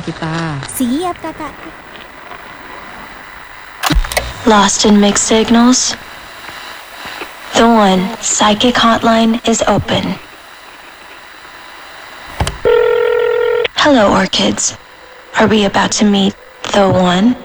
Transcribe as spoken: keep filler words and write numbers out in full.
kita. Siap, Kakak. Lost in mixed signals? The One Psychic Hotline is open. Hello, Orchids. Are we about to meet the One?